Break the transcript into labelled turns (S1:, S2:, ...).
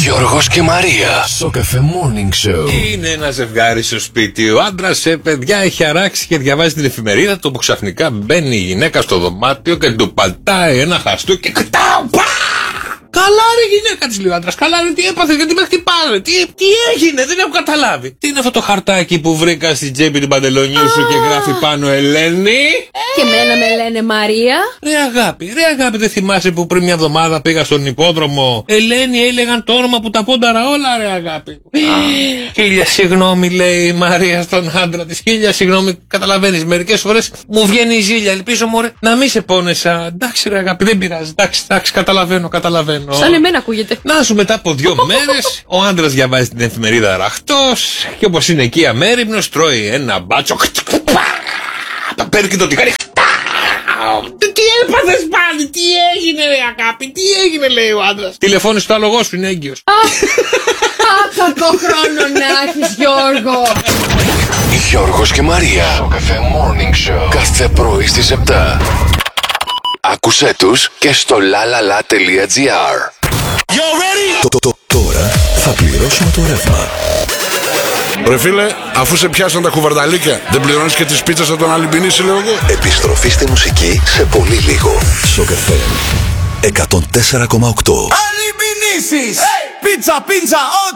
S1: Γιώργος και Μαρία. Σοκαφέ Morning Show.
S2: Είναι ένα ζευγάρι στο σπίτι. Ο άντρας, παιδιά, έχει αράξει και διαβάζει την εφημερίδα του που ξαφνικά μπαίνει η γυναίκα στο δωμάτιο και του πατάει ένα χαστούκι και κτάου. Καλά ρε γυναίκα της λέει ο άντρας. Καλά ρε, τι έπαθε, γιατί με χτυπάνε, τι έγινε, δεν έχω καταλάβει. Τι είναι αυτό το χαρτάκι που βρήκα στην τσέπη του παντελονιού σου και γράφει πάνω Ελένη?
S3: Και εμένα με λένε Μαρία.
S2: Ρε αγάπη, δεν θυμάσαι που πριν μια εβδομάδα πήγα στον υπόδρομο? Ελένη έλεγαν το όνομα που τα πόνταρα όλα, ρε αγάπη. Χίλια συγγνώμη, λέει η Μαρία στον άντρα της. Χίλια συγγνώμη, καταλαβαίνεις, μερικές φορές μου βγαίνει η ζήλια. Ελπίζω μωρέ να μην σε πόνεσα. Εντάξει ρε αγάπη, δεν πειράζει. Εντάξει, καταλαβαίνω.
S3: Σαν εμένα ακούγεται.
S2: Να σου, μετά από 2 μέρες ο άντρας διαβάζει την εφημερίδα ραχτός και όπως είναι εκεί αμέριμνος τρώει ένα μπάτσο. Τα παίρνει και το τυχάρι. Τι έπαθες πάλι, τι έγινε ρε αγάπη, τι έγινε, λέει ο άντρας. Τηλεφώνησε στο άλογο σου, είναι έγκυος.
S3: Κακό χρόνο να έχεις, Γιώργο.
S1: Γιώργος και Μαρία. Σοκαφέ Morning Show. Κάθε πρωί στις 7. Άκουσέ τους και στο lalala.gr.
S4: Τώρα θα πληρώσουμε το ρεύμα.
S5: Ρε φίλε, αφού σε πιάσαν τα κουβαρνταλίκια, δεν πληρώνεις και τις πίτσες από τον Αλυμπινίση, λέω εγώ.
S4: Επιστροφή στη μουσική σε πολύ λίγο. Σοκαφέ 104,8.
S6: Αλυμπινίσεις! Πίτσα,